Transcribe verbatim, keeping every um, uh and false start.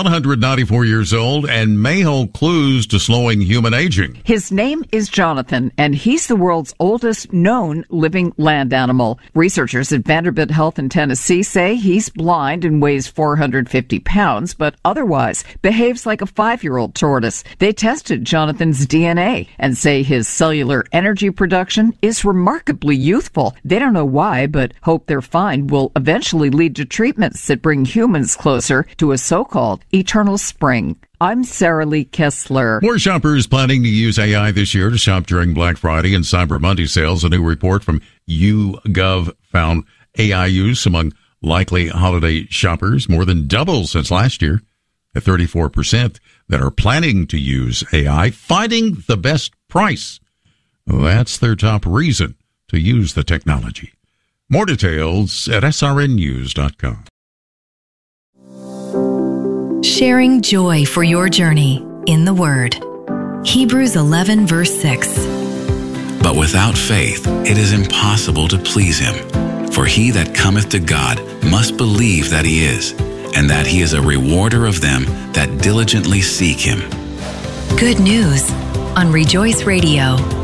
one hundred ninety-four years old and may hold clues to slowing human aging. His name is Jonathan, and he's the world's oldest known living land animal. Researchers at Vanderbilt Health in Tennessee say he's blind and weighs four hundred fifty pounds, but otherwise behaves like a five-year-old tortoise. They tested Jonathan's D N A and say his cellular energy production is remarkably youthful. They don't know why, but hope their find will eventually lead to treatments that bring humans closer to a so-called eternal spring. I'm Sarah Lee Kessler. More shoppers planning to use A I this year to shop during Black Friday and Cyber Monday sales. A new report from YouGov found A I use among likely holiday shoppers more than double since last year. At thirty-four percent that are planning to use A I, finding the best price. That's their top reason to use the technology. More details at S R N news dot com. Sharing joy for your journey in the Word. Hebrews eleven, verse six. But without faith it is impossible to please him. For he that cometh to God must believe that he is, and that he is a rewarder of them that diligently seek him. Good news on Rejoice Radio.